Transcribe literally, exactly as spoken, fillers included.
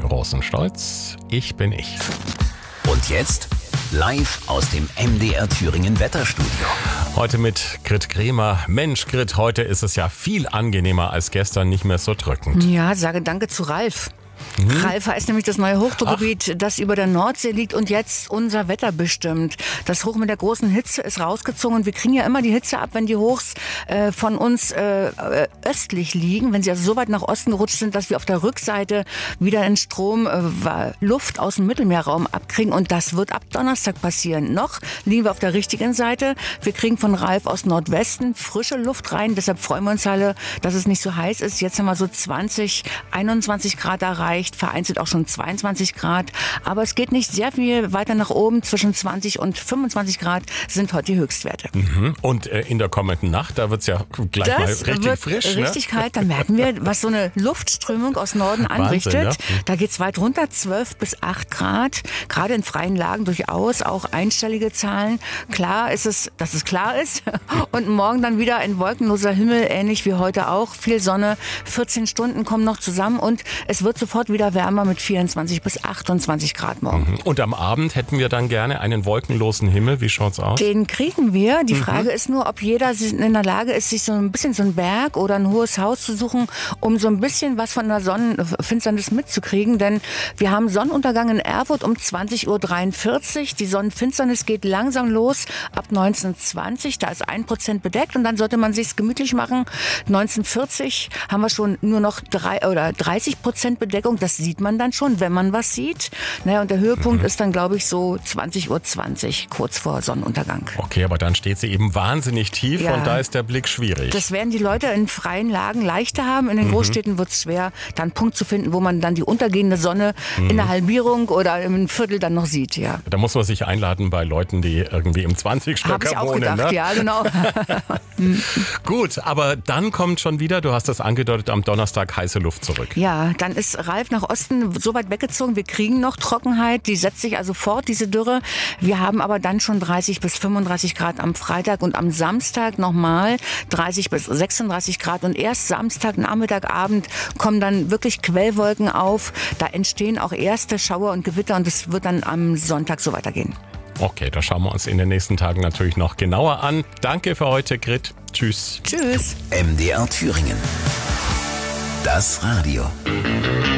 großen Stolz. Ich bin ich. Und jetzt live aus dem M D R Thüringen Wetterstudio. Heute mit Grit Kremer. Mensch, Grit, heute ist es ja viel angenehmer als gestern, nicht mehr so drückend. Ja, sage danke zu Ralf. Mhm. Ralf heißt nämlich das neue Hochdruckgebiet, Ach. das über der Nordsee liegt und jetzt unser Wetter bestimmt. Das Hoch mit der großen Hitze ist rausgezogen und wir kriegen ja immer die Hitze ab, wenn die Hochs äh, von uns äh, östlich liegen, wenn sie also so weit nach Osten gerutscht sind, dass wir auf der Rückseite wieder einen Strom äh, Luft aus dem Mittelmeerraum abkriegen und das wird ab Donnerstag passieren. Noch liegen wir auf der richtigen Seite. Wir kriegen von Ralf aus Nordwesten frische Luft rein, deshalb freuen wir uns alle, dass es nicht so heiß ist. Jetzt haben wir so zwanzig, einundzwanzig Grad erreicht. Vereinzelt auch schon zweiundzwanzig Grad. Aber es geht nicht sehr viel weiter nach oben. Zwischen zwanzig und fünfundzwanzig Grad sind heute die Höchstwerte. Mhm. Und äh, in der kommenden Nacht, da wird es ja gleich das mal richtig wird frisch. Richtig ne? kalt. Da merken wir, was so eine Luftströmung aus Norden anrichtet. Wahnsinn, ja? Da geht es weit runter, zwölf bis acht Grad. Gerade in freien Lagen durchaus auch einstellige Zahlen. Klar ist es, dass es klar ist. Und morgen dann wieder ein wolkenloser Himmel, ähnlich wie heute auch. Viel Sonne, vierzehn Stunden kommen noch zusammen und es wird sofort wieder wärmer mit vierundzwanzig bis achtundzwanzig Grad morgen. Und am Abend hätten wir dann gerne einen wolkenlosen Himmel. Wie schaut's aus? Den kriegen wir. Die Mhm. Frage ist nur, ob jeder in der Lage ist, sich so ein bisschen so einen Berg oder ein hohes Haus zu suchen, um so ein bisschen was von der Sonnenfinsternis mitzukriegen. Denn wir haben Sonnenuntergang in Erfurt um zwanzig Uhr dreiundvierzig. Die Sonnenfinsternis geht langsam los ab neunzehn Uhr zwanzig. Da ist ein Prozent bedeckt und dann sollte man sich's gemütlich machen. neunzehn Uhr vierzig haben wir schon nur noch drei oder dreißig Prozent Bedeckung. Das sieht man dann schon, wenn man was sieht. Naja, und der Höhepunkt mhm. ist dann, glaube ich, so zwanzig Uhr zwanzig, kurz vor Sonnenuntergang. Okay, aber dann steht sie eben wahnsinnig tief Ja. und da ist der Blick schwierig. Das werden die Leute in freien Lagen leichter haben. In den Mhm. Großstädten wird es schwer, da einen Punkt zu finden, wo man dann die untergehende Sonne mhm. in der Halbierung oder im Viertel dann noch sieht. Ja. Da muss man sich einladen bei Leuten, die irgendwie im zwanzig Habe ich Stöcker auch wohnen. gedacht, Ne? ja, genau. Gut, aber dann kommt schon wieder, du hast das angedeutet, am Donnerstag heiße Luft zurück. Ja, dann ist Ralf nach Osten so weit weggezogen. Wir kriegen noch Trockenheit, die setzt sich also fort, diese Dürre. Wir haben aber dann schon dreißig bis fünfunddreißig Grad am Freitag und am Samstag nochmal dreißig bis sechsunddreißig Grad. Und erst Samstag, Nachmittag, Abend kommen dann wirklich Quellwolken auf. Da entstehen auch erste Schauer und Gewitter und es wird dann am Sonntag so weitergehen. Okay, das schauen wir uns in den nächsten Tagen natürlich noch genauer an. Danke für heute, Grit. Tschüss. Tschüss. M D R Thüringen. Das Radio.